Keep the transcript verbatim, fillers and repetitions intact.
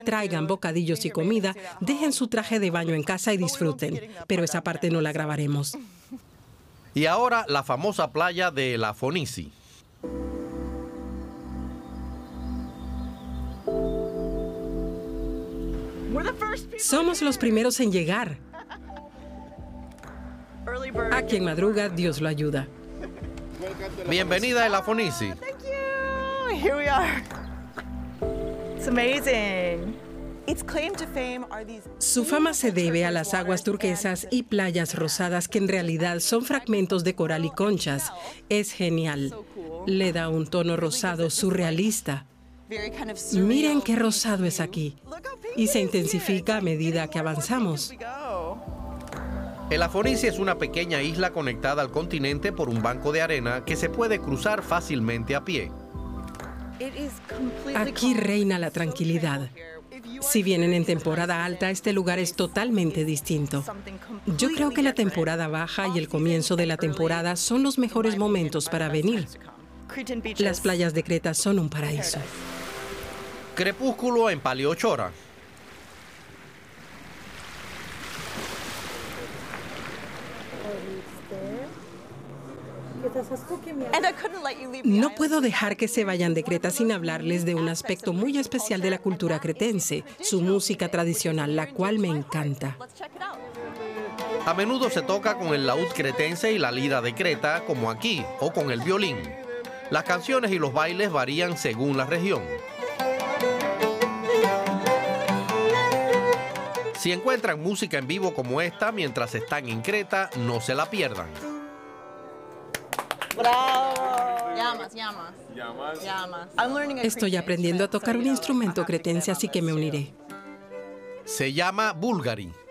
Traigan bocadillos y comida, dejen su traje de baño en casa y disfruten. Pero esa parte no la grabaremos. Y ahora la famosa playa de La Fonisi. Somos los primeros en llegar. A quien madruga, Dios lo ayuda. Bienvenida a La Fonisi. Thank you. Here we are. It's amazing. Its claim to fame are these... Su fama se debe a las aguas turquesas y playas rosadas que en realidad son fragmentos de coral y conchas. Es genial. Le da un tono rosado surrealista. Miren qué rosado es aquí. Y se intensifica a medida que avanzamos. El Afonisi es una pequeña isla conectada al continente por un banco de arena que se puede cruzar fácilmente a pie. Aquí reina la tranquilidad. Si vienen en temporada alta, este lugar es totalmente distinto. Yo creo que la temporada baja y el comienzo de la temporada son los mejores momentos para venir. Las playas de Creta son un paraíso. Crepúsculo en Paliochora. No puedo dejar que se vayan de Creta sin hablarles de un aspecto muy especial de la cultura cretense, su música tradicional, la cual me encanta. A menudo se toca con el laúd cretense y la lira de Creta, como aquí, o con el violín. Las canciones y los bailes varían según la región. Si encuentran música en vivo como esta mientras están en Creta, no se la pierdan. ¡Bravo! Llamas, llamas. Llamas. Llamas. Estoy aprendiendo a tocar un instrumento cretense, así que me uniré. Se llama Bulgari.